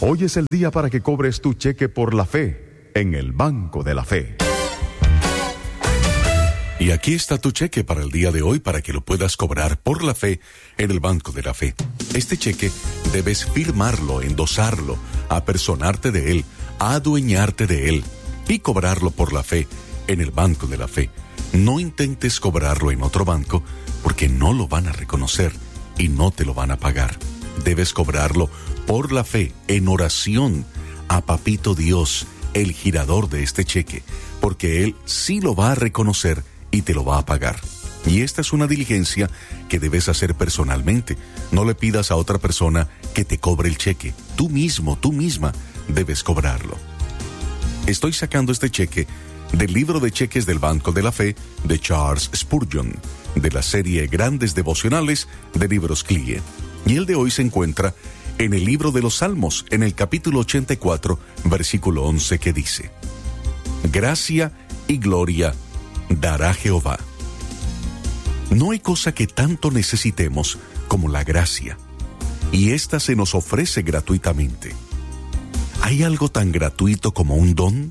Hoy es el día para que cobres tu cheque por la fe en el Banco de la Fe. Y aquí está tu cheque para el día de hoy para que lo puedas cobrar por la fe en el Banco de la Fe. Este cheque debes firmarlo, endosarlo, apersonarte de él, adueñarte de él y cobrarlo por la fe en el Banco de la Fe. No intentes cobrarlo en otro banco porque no lo van a reconocer y no te lo van a pagar. Debes cobrarlo por la fe en oración a Papito Dios, el girador de este cheque, porque Él sí lo va a reconocer y te lo va a pagar. Y esta es una diligencia que debes hacer personalmente. No le pidas a otra persona que te cobre el cheque. Tú mismo, tú misma debes cobrarlo. Estoy sacando este cheque del libro de cheques del Banco de la Fe de Charles Spurgeon, de la serie Grandes Devocionales de Libros CLIE. Y el de hoy se encuentra en el libro de los Salmos, en el capítulo 84, versículo 11, que dice: Gracia y gloria dará Jehová. No hay cosa que tanto necesitemos como la gracia, y ésta se nos ofrece gratuitamente. ¿Hay algo tan gratuito como un don?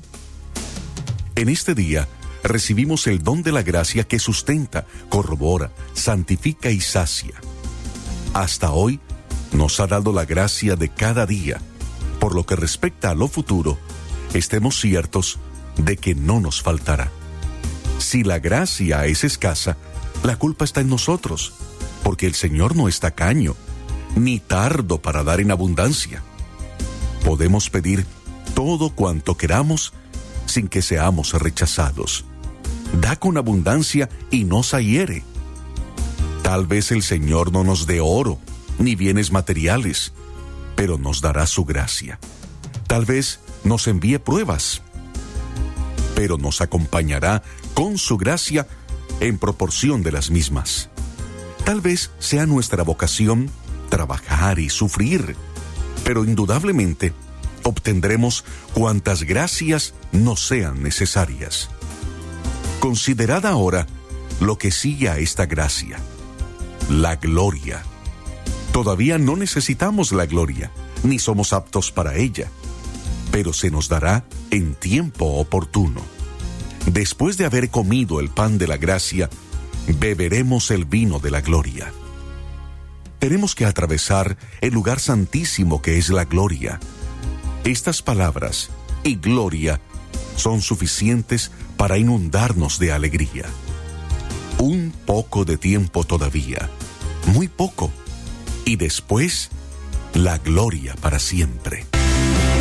En este día recibimos el don de la gracia que sustenta, corrobora, santifica y sacia. Hasta hoy nos ha dado la gracia de cada día. Por lo que respecta a lo futuro, estemos ciertos de que no nos faltará. Si la gracia es escasa, la culpa está en nosotros, porque el Señor no es tacaño, ni tardo para dar en abundancia. Podemos pedir todo cuanto queramos sin que seamos rechazados. Da con abundancia y no se hiere. Tal vez el Señor no nos dé oro, ni bienes materiales, pero nos dará su gracia. Tal vez nos envíe pruebas, pero nos acompañará con su gracia en proporción de las mismas. Tal vez sea nuestra vocación trabajar y sufrir, pero indudablemente obtendremos cuantas gracias nos sean necesarias. Considerad ahora lo que sigue a esta gracia: la gloria. Todavía no necesitamos la gloria, ni somos aptos para ella, pero se nos dará en tiempo oportuno. Después de haber comido el pan de la gracia, beberemos el vino de la gloria. Tenemos que atravesar el lugar santísimo que es la gloria. Estas palabras y gloria son suficientes para inundarnos de alegría. Un poco de tiempo todavía, muy poco, y después la gloria para siempre.